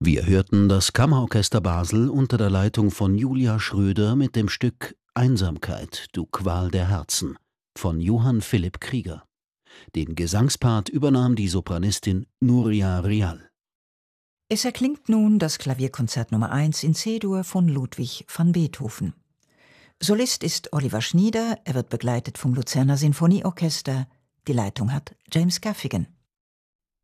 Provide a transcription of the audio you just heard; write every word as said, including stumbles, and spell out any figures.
Wir hörten das Kammerorchester Basel unter der Leitung von Julia Schröder mit dem Stück »Einsamkeit, du Qual der Herzen« von Johann Philipp Krieger. Den Gesangspart übernahm die Sopranistin Nuria Rial. Es erklingt nun das Klavierkonzert Nummer eins in C-Dur von Ludwig van Beethoven. Solist ist Oliver Schnieder, er wird begleitet vom Luzerner Sinfonieorchester. Die Leitung hat James Gaffigan.